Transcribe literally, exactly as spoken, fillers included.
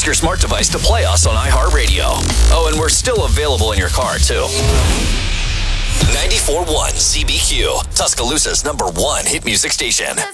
your smart device to play us on iHeartRadio. Oh, and we're still available in your car, too. ninety-four point one C B Q, Tuscaloosa's number one hit music station.